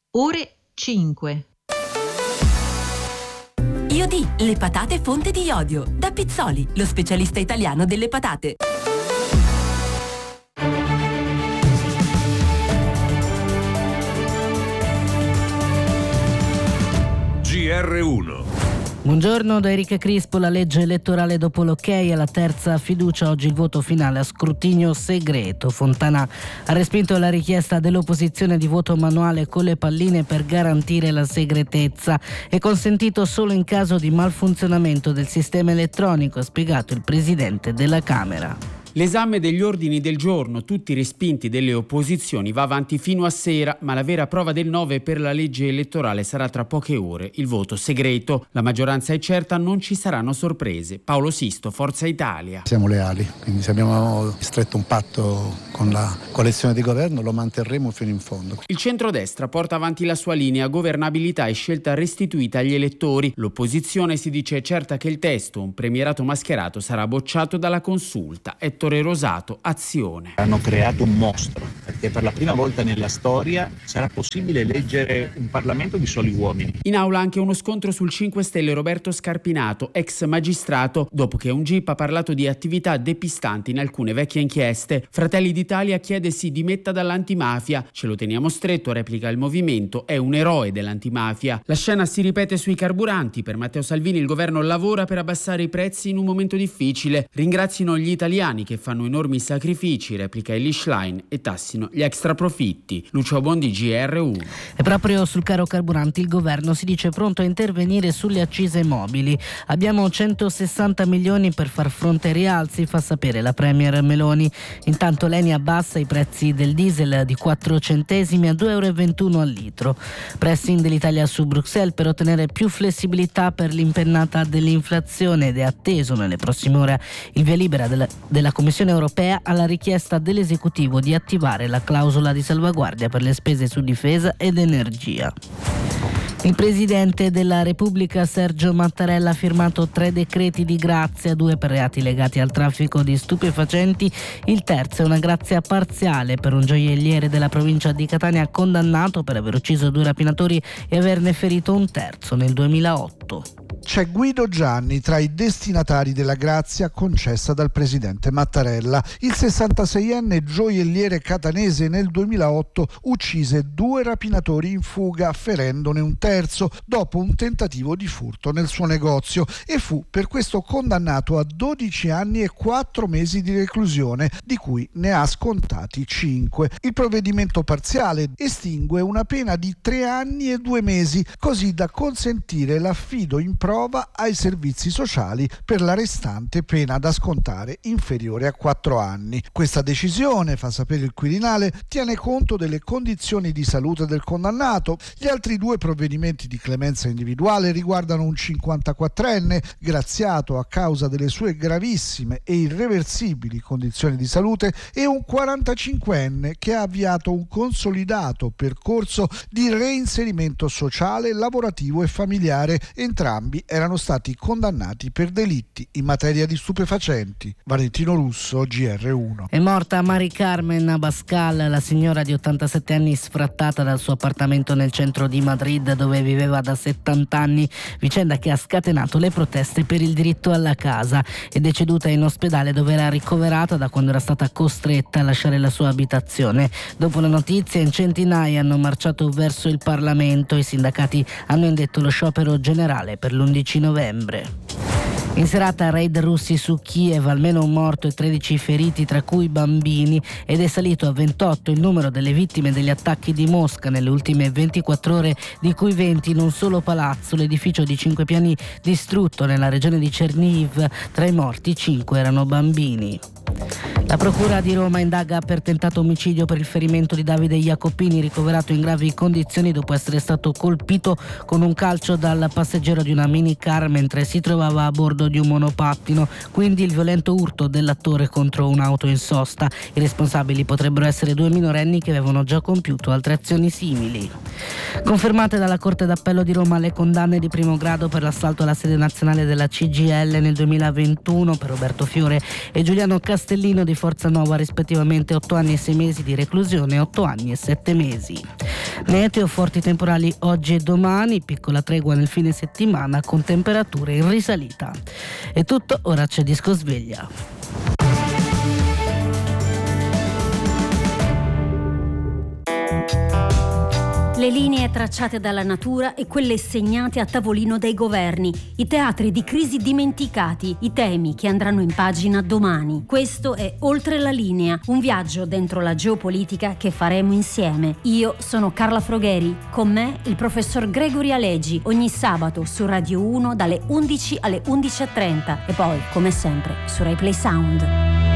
ore 5. Iodi, le patate fonte di iodio. Da Pizzoli, lo specialista italiano delle patate. GR1. Buongiorno da Erika Crispo. La legge elettorale dopo l'ok alla terza fiducia, oggi il voto finale a scrutinio segreto. Fontana ha respinto la richiesta dell'opposizione di voto manuale con le palline per garantire la segretezza. È consentito solo in caso di malfunzionamento del sistema elettronico, ha spiegato il presidente della Camera. L'esame degli ordini del giorno, tutti respinti delle opposizioni, va avanti fino a sera, ma la vera prova del 9 per la legge elettorale sarà tra poche ore, il voto segreto. La maggioranza è certa, non ci saranno sorprese. Paolo Sisto, Forza Italia. Siamo leali, quindi se abbiamo stretto un patto con la coalizione di governo lo manterremo fino in fondo. Il centrodestra porta avanti la sua linea, governabilità e scelta restituita agli elettori. L'opposizione si dice certa che il testo, un premierato mascherato, sarà bocciato dalla consulta. Ettore Rosato, Azione. Hanno creato un mostro, perché per la prima volta nella storia sarà possibile eleggere un Parlamento di soli uomini. In aula anche uno scontro sul 5 Stelle. Roberto Scarpinato, ex magistrato, dopo che un GIP ha parlato di attività depistanti in alcune vecchie inchieste. Fratelli d'Italia chiede si dimetta dall'antimafia. Ce lo teniamo stretto, replica il movimento, è un eroe dell'antimafia. La scena si ripete sui carburanti. Per Matteo Salvini il governo lavora per abbassare i prezzi in un momento difficile. Ringrazino gli italiani che fanno enormi sacrifici, replica Eli Schlein, e tassino gli extraprofitti. Lucio Bondi, GR1. E proprio sul caro carburanti il governo si dice pronto a intervenire sulle accise mobili. Abbiamo 160 milioni per far fronte ai rialzi, fa sapere la premier Meloni. Intanto l'ENI abbassa i prezzi del diesel di 4 centesimi a 2,21 euro al litro. Pressing dell'Italia su Bruxelles per ottenere più flessibilità per l'impennata dell'inflazione, ed è atteso nelle prossime ore il via libera della Commissione europea alla richiesta dell'esecutivo di attivare la clausola di salvaguardia per le spese su difesa ed energia. Il Presidente della Repubblica Sergio Mattarella ha firmato 3 decreti di grazia, 2 per reati legati al traffico di stupefacenti, il terzo è una grazia parziale per un gioielliere della provincia di Catania condannato per aver ucciso 2 rapinatori e averne ferito un terzo nel 2008. C'è Guido Gianni tra i destinatari della grazia concessa dal presidente Mattarella. Il 66enne gioielliere catanese nel 2008 uccise 2 rapinatori in fuga, ferendone un terzo dopo un tentativo di furto nel suo negozio, e fu per questo condannato a 12 anni e 4 mesi di reclusione, di cui ne ha scontati 5. Il provvedimento parziale estingue una pena di 3 anni e 2 mesi, così da consentire l'affido in prova ai servizi sociali per la restante pena da scontare inferiore a 4 anni. Questa decisione, fa sapere il Quirinale, tiene conto delle condizioni di salute del condannato. Gli altri 2 provvedimenti di clemenza individuale riguardano un 54enne graziato a causa delle sue gravissime e irreversibili condizioni di salute e un 45enne che ha avviato un consolidato percorso di reinserimento sociale, lavorativo e familiare. Entrambi erano stati condannati per delitti in materia di stupefacenti. Valentino Russo, GR1. È morta Mari Carmen Abascal, la signora di 87 anni sfrattata dal suo appartamento nel centro di Madrid dove viveva da 70 anni, vicenda che ha scatenato le proteste per il diritto alla casa. È deceduta in ospedale dove era ricoverata da quando era stata costretta a lasciare la sua abitazione. Dopo la notizia in centinaia hanno marciato verso il Parlamento. I sindacati hanno indetto lo sciopero generale per l'11 novembre. In serata raid russi su Kiev, almeno un morto e 13 feriti, tra cui bambini, ed è salito a 28 il numero delle vittime degli attacchi di Mosca nelle ultime 24 ore, di cui 20 in un solo palazzo, l'edificio di 5 piani distrutto nella regione di Chernihiv. Tra i morti 5 erano bambini. La procura di Roma indaga per tentato omicidio per il ferimento di Davide Jacopini, ricoverato in gravi condizioni dopo essere stato colpito con un calcio dal passeggero di una minicar mentre si trovava a bordo di un monopattino, quindi il violento urto dell'attore contro un'auto in sosta. I responsabili potrebbero essere 2 minorenni che avevano già compiuto altre azioni simili. Confermate dalla Corte d'Appello di Roma le condanne di primo grado per l'assalto alla sede nazionale della CGIL nel 2021 per Roberto Fiore e Giuliano Castellino di Forza Nuova, rispettivamente 8 anni e 6 mesi di reclusione e 8 anni e 7 mesi. Meteo, forti temporali oggi e domani, piccola tregua nel fine settimana con temperature in risalita. È tutto, ora c'è Disco Sveglia. Le linee tracciate dalla natura e quelle segnate a tavolino dai governi, i teatri di crisi dimenticati, i temi che andranno in pagina domani. Questo è Oltre la linea, un viaggio dentro la geopolitica che faremo insieme. Io sono Carla Frogheri, con me il professor Gregory Alegi, ogni sabato su Radio 1 dalle 11 alle 11:30 e poi, come sempre, su RaiPlay Sound.